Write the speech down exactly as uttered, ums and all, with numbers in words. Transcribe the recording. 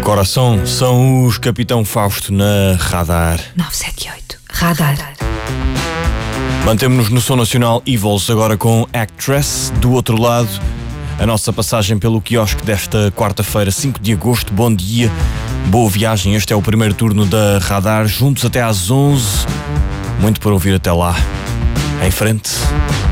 Coração são os Capitão Fausto na Radar. nove sete oito Radar. Mantemos-nos no som nacional Evils, agora com Actress. Do outro lado, a nossa passagem pelo quiosque desta quarta-feira, cinco de agosto. Bom dia, boa viagem. Este é o primeiro turno da Radar, juntos até às onze. Muito para ouvir até lá. Em frente.